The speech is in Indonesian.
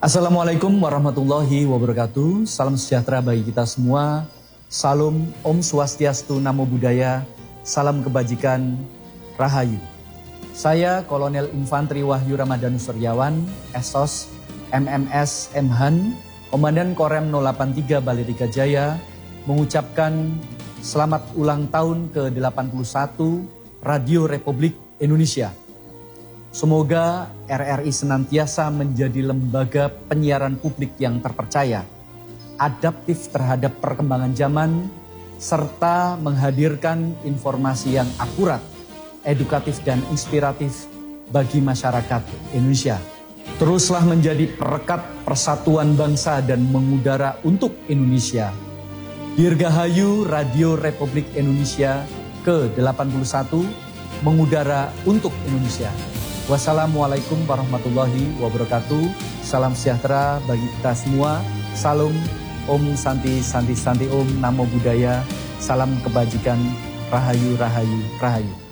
Assalamualaikum warahmatullahi wabarakatuh. Salam sejahtera bagi kita semua. Salam Om Swastiastu, Namo Buddhaya. Salam kebajikan, Rahayu. Saya Kolonel Infanteri Wahyu Ramadhanu Suryawan, Esos MMS Mhan, Komandan Korem 083 Balerika Jaya, mengucapkan selamat ulang tahun ke-81 Radio Republik Indonesia. Semoga RRI senantiasa menjadi lembaga penyiaran publik yang terpercaya, adaptif terhadap perkembangan zaman, serta menghadirkan informasi yang akurat, edukatif dan inspiratif bagi masyarakat Indonesia. Teruslah menjadi perekat persatuan bangsa dan mengudara untuk Indonesia. Dirgahayu Radio Republik Indonesia ke-81 mengudara untuk Indonesia. Wassalamualaikum warahmatullahi wabarakatuh. Salam sejahtera bagi kita semua. Salam Om Santi Santi Santi Om, Namo Buddhaya. Salam kebajikan, Rahayu Rahayu Rahayu.